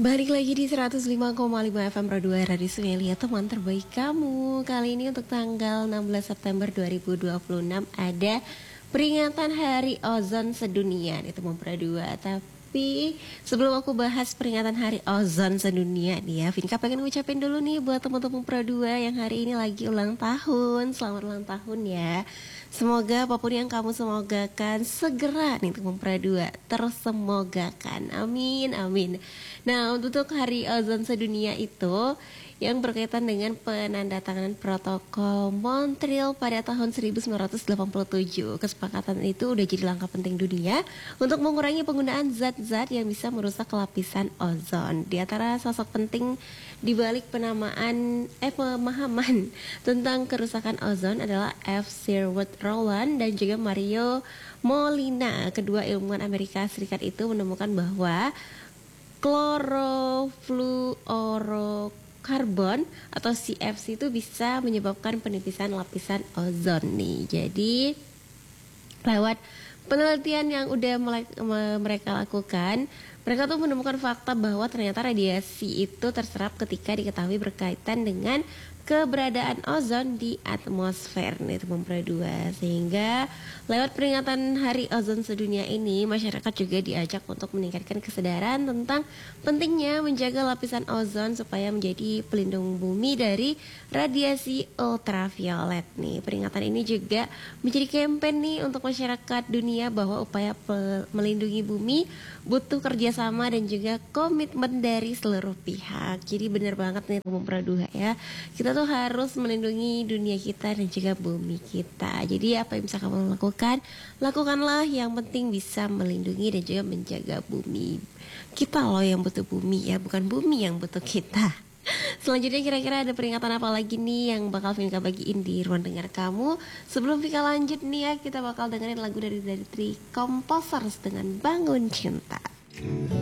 Balik lagi di 105,5 FM Pro 2 Radio Sungai, teman terbaik kamu. Kali ini untuk tanggal 16 September 2026 ada peringatan Hari Ozon Sedunia nih teman Pro 2. Tapi sebelum aku bahas peringatan Hari Ozon Sedunia nih ya, Vinka pengen ngucapin dulu nih buat teman-teman Pro 2 yang hari ini lagi ulang tahun. Selamat ulang tahun ya. Semoga apapun yang kamu semogakan segera nih teman Pro 2 tersemogakan. Amin, amin. Nah, untuk Hari Ozon Sedunia itu yang berkaitan dengan penandatanganan protokol Montreal pada tahun 1987. Kesepakatan itu udah jadi langkah penting dunia untuk mengurangi penggunaan zat-zat yang bisa merusak lapisan ozon. Di antara sosok penting di balik pemahaman tentang kerusakan ozon adalah F. Sherwood Rowland dan juga Mario Molina. Kedua ilmuwan Amerika Serikat itu menemukan bahwa klorofluorokarbon atau CFC itu bisa menyebabkan penipisan lapisan ozon nih. Jadi lewat penelitian yang udah mereka lakukan, mereka tuh menemukan fakta bahwa ternyata radiasi itu terserap ketika diketahui berkaitan dengan keberadaan ozon di atmosfer nih teman Pro 2. Sehingga lewat peringatan Hari Ozon Sedunia ini, masyarakat juga diajak untuk meningkatkan kesadaran tentang pentingnya menjaga lapisan ozon supaya menjadi pelindung bumi dari radiasi ultraviolet nih. Peringatan ini juga menjadi kampanye nih untuk masyarakat dunia bahwa upaya melindungi bumi butuh kerjasama dan juga komitmen dari seluruh pihak. Jadi benar banget nih teman Pro 2 ya. Kita tuh harus melindungi dunia kita dan juga bumi kita. Jadi apa yang bisa kamu lakukan? Lakukanlah, yang penting bisa melindungi dan juga menjaga bumi. Kita loh yang butuh bumi ya, bukan bumi yang butuh kita. Selanjutnya kira-kira ada peringatan apa lagi nih yang bakal Vinka bagiin di ruang dengar kamu? Sebelum Vinka lanjut nih ya, kita bakal dengerin lagu dari Three Composers dengan Bangun Cinta.